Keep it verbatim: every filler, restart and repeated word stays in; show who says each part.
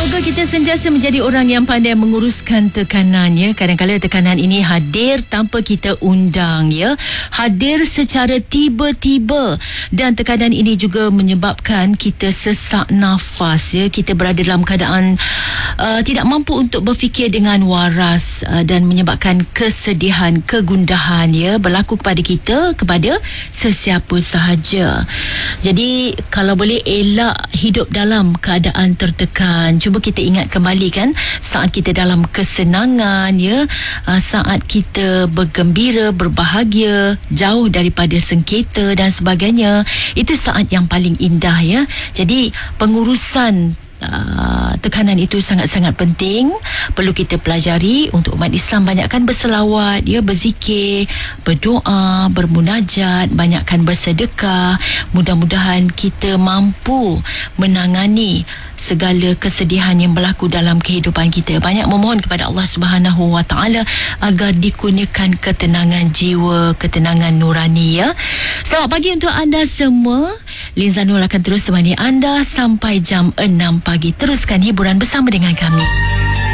Speaker 1: Semoga kita sentiasa menjadi orang yang pandai menguruskan tekanannya. Kadang-kadang tekanan ini hadir tanpa kita undang, ya. Hadir secara tiba-tiba, dan tekanan ini juga menyebabkan kita sesak nafas, ya. Kita berada dalam keadaan uh, tidak mampu untuk berfikir dengan waras, uh, dan menyebabkan kesedihan, kegundahan, ya, berlaku kepada kita, kepada sesiapa sahaja. Jadi kalau boleh elak hidup dalam keadaan tertekan. Cuba kita ingat kembali, kan, saat kita dalam kesenangan, ya, saat kita bergembira, berbahagia, jauh daripada sengketa dan sebagainya, itu saat yang paling indah, ya. Jadi pengurusan Uh, tekanan itu sangat-sangat penting. Perlu kita pelajari. Untuk umat Islam, banyakkan berselawat, ya, berzikir, berdoa, bermunajat, banyakkan bersedekah. Mudah-mudahan kita mampu menangani segala kesedihan yang berlaku dalam kehidupan kita. Banyak memohon kepada Allah Subhanahu Wa Taala agar dikurniakan ketenangan jiwa, ketenangan nurani, ya. Selamat pagi untuk anda semua. Linza Nur akan terus temani anda sampai jam enam pagi. Teruskan hiburan bersama dengan kami.